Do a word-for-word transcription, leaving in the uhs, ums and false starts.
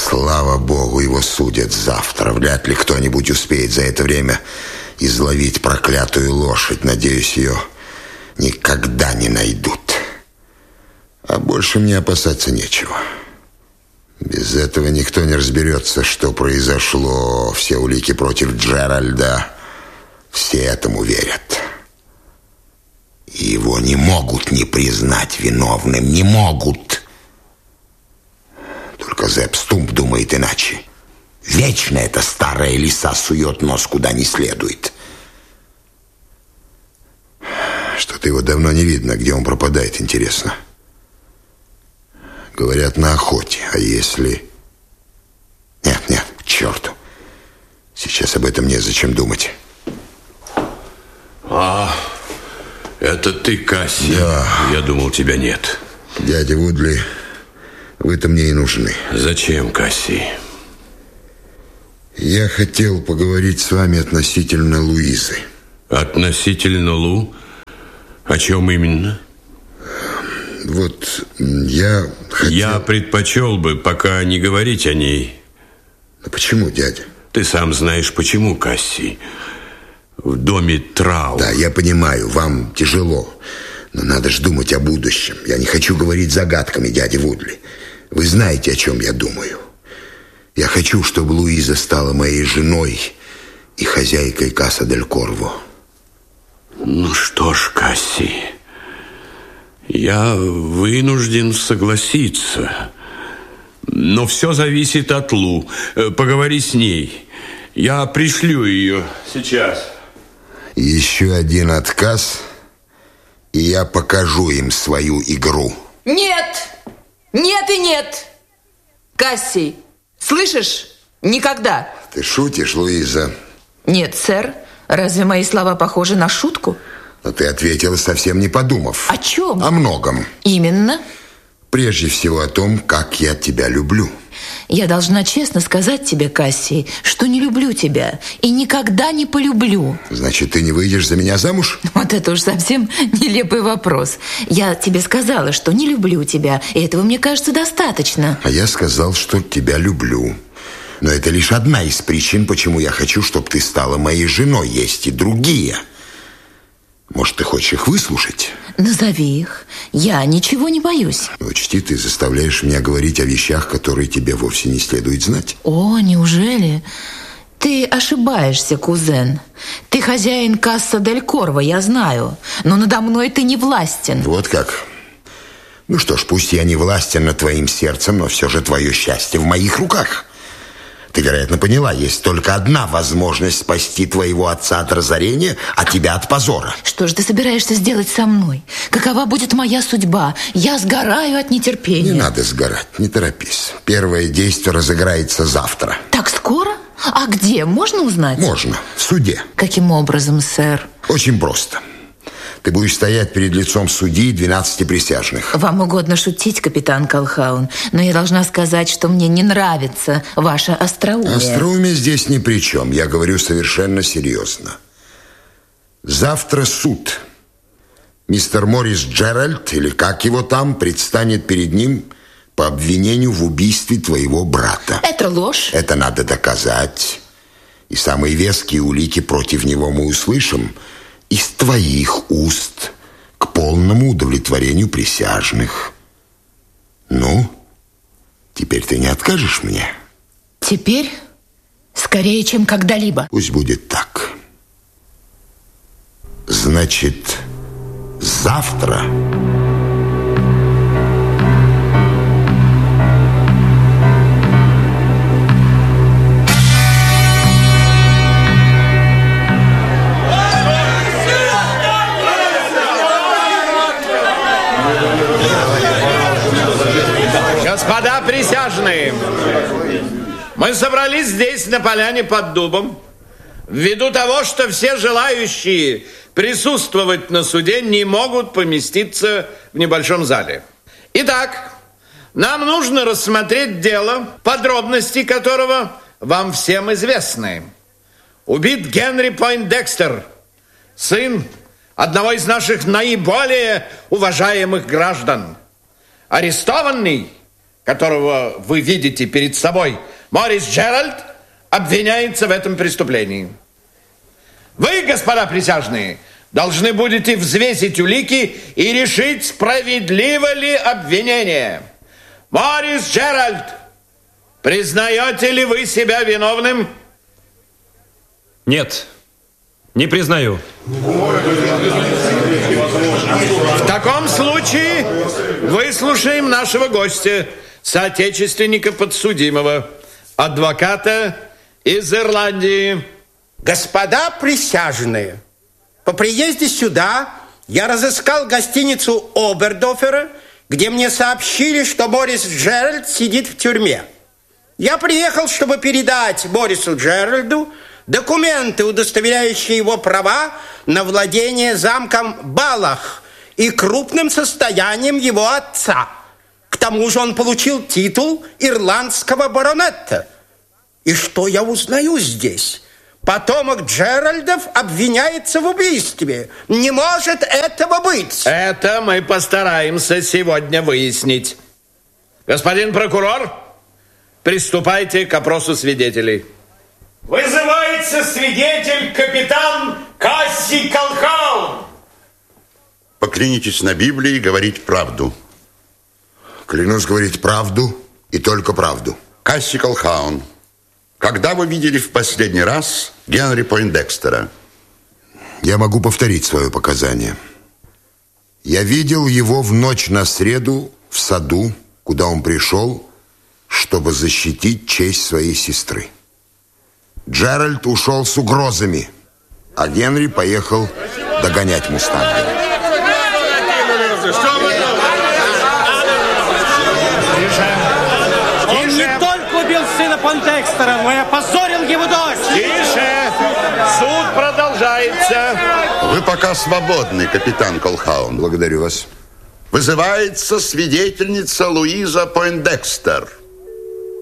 Слава богу, его судят завтра. Вряд ли кто-нибудь успеет за это время изловить проклятую лошадь. Надеюсь, ее никогда не найдут. А больше мне опасаться нечего. Без этого никто не разберется, что произошло. Все улики против Джеральда. Все этому верят. И его не могут не признать виновным. Не могут. Только Зепп Стумп думает иначе. Вечно эта старая лиса сует нос куда не следует. Что-то его давно не видно. Где он пропадает, интересно. Говорят, на охоте. А если... Нет, нет, к черту. Сейчас об этом незачем думать. А, это ты, Касси? Да. Я думал, тебя нет. Дядя Вудли, вы-то мне и нужны. Зачем, Касси? Я хотел поговорить с вами относительно Луизы. Относительно Лу? О чем именно? Вот я хотел... Я предпочел бы пока не говорить о ней. А почему, дядя? Ты сам знаешь, почему, Касси. В доме траур. Да, я понимаю, вам тяжело. Но надо же думать о будущем. Я не хочу говорить загадками, дядя Вудли. Вы знаете, о чем я думаю. Я хочу, чтобы Луиза стала моей женой и хозяйкой Касса дель Корво. Ну что ж, Касси, я вынужден согласиться. Но все зависит от Лу. Поговори с ней. Я пришлю ее сейчас. Еще один отказ, и я покажу им свою игру. Нет! Нет и нет! Касси, слышишь? Никогда. Ты шутишь, Луиза? Нет, сэр. Разве мои слова похожи на шутку? Но ты ответила, совсем не подумав. О чем? О многом. Именно? Прежде всего о том, как я тебя люблю. Я должна честно сказать тебе, Касси, что не люблю тебя и никогда не полюблю. Значит, ты не выйдешь за меня замуж? Вот это уж совсем нелепый вопрос. Я тебе сказала, что не люблю тебя, и этого, мне кажется, достаточно. А я сказал, что тебя люблю. Но это лишь одна из причин, почему я хочу, чтобы ты стала моей женой. Есть и другие. Может, ты хочешь их выслушать? Назови их. Я ничего не боюсь. Учти, ты заставляешь меня говорить о вещах, которые тебе вовсе не следует знать. О, неужели? Ты ошибаешься, кузен. Ты хозяин Касса дель Корво, я знаю. Но надо мной ты не властен. Вот как? Ну что ж, пусть я не властен над твоим сердцем, но все же твое счастье в моих руках. Ты, вероятно, поняла, есть только одна возможность спасти твоего отца от разорения, а тебя от позора. Что же ты собираешься сделать со мной? Какова будет моя судьба? Я сгораю от нетерпения. Не надо сгорать, не торопись. Первое действие разыграется завтра. Так скоро? А где? Можно узнать? Можно, в суде. Каким образом, сэр? Очень просто. Ты будешь стоять перед лицом судьи и двенадцати присяжных. Вам угодно шутить, капитан Колхаун, но я должна сказать, что мне не нравится ваше остроумие. Остроумие здесь ни при чем. Я говорю совершенно серьезно. Завтра суд. Мистер Моррис Джеральд, или как его там, предстанет перед ним по обвинению в убийстве твоего брата. Это ложь. Это надо доказать. И самые веские улики против него мы услышим из твоих уст к полному удовлетворению присяжных. Ну, теперь ты не откажешь мне? Теперь скорее, чем когда-либо. Пусть будет так. Значит, завтра... Господа присяжные, мы собрались здесь, на поляне под дубом, ввиду того, что все желающие присутствовать на суде не могут поместиться в небольшом зале. Итак, нам нужно рассмотреть дело, подробности которого вам всем известны. Убит Генри Пойндекстер, сын одного из наших наиболее уважаемых граждан. Арестованный которого вы видите перед собой, Морис Джеральд, обвиняется в этом преступлении. Вы, господа присяжные, должны будете взвесить улики и решить, справедливо ли обвинение. Морис Джеральд, признаете ли вы себя виновным? Нет, не признаю. В таком случае выслушаем нашего гостя, соотечественника подсудимого, адвоката из Ирландии. Господа присяжные, по приезде сюда я разыскал гостиницу Обердофера, где мне сообщили, что Морис Джеральд сидит в тюрьме. Я приехал, чтобы передать Морису Джеральду документы, удостоверяющие его права на владение замком Балах и крупным состоянием его отца. К тому же он получил титул ирландского баронета. И что я узнаю здесь? Потомок Джеральдов обвиняется в убийстве. Не может этого быть. Это мы постараемся сегодня выяснить. Господин прокурор, приступайте к опросу свидетелей. Вызывается свидетель капитан Касси Колхаун. Поклянитесь на Библии говорить правду. Клянусь говорить правду и только правду. Касси Колхаун, когда вы видели в последний раз Генри Пойндекстера? Я могу повторить свое показание. Я видел его в ночь на среду в саду, куда он пришел, чтобы защитить честь своей сестры. Джеральд ушел с угрозами, а Генри поехал догонять мустанга. Он не только убил сына Пойндекстера, но и опозорил его дочь. Тише! Суд продолжается. Вы пока свободны, капитан Колхаун. Благодарю вас. Вызывается свидетельница Луиза Пойндекстер.